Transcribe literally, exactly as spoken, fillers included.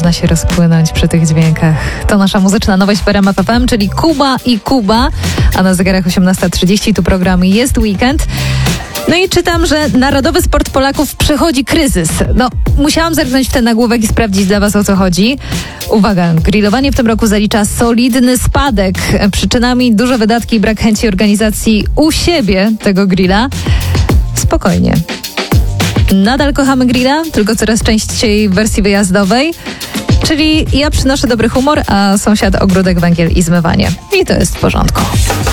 można się rozpłynąć przy tych dźwiękach. To nasza muzyczna nowość w R M F F M, czyli Kuba i Kuba, a na zegarach osiemnasta trzydzieści tu program Jest Weekend. No i czytam, że narodowy sport Polaków przechodzi kryzys. No, musiałam zerknąć w ten nagłówek i sprawdzić dla was, o co chodzi. Uwaga, grillowanie w tym roku zalicza solidny spadek. Przyczynami duże wydatki i brak chęci organizacji u siebie tego grilla. Spokojnie. Nadal kochamy grilla, tylko coraz częściej w wersji wyjazdowej. Czyli ja przynoszę dobry humor, a sąsiad ogródek, węgiel i zmywanie. I to jest w porządku.